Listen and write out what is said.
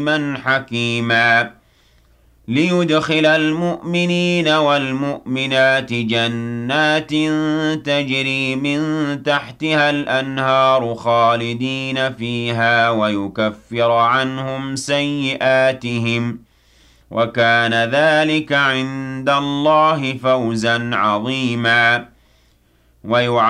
حكيما ليدخل المؤمنين والمؤمنات جنات تجري من تحتها الأنهار خالدين فيها ويكفر عنهم سيئاتهم وكان ذلك عند الله فوزا عظيما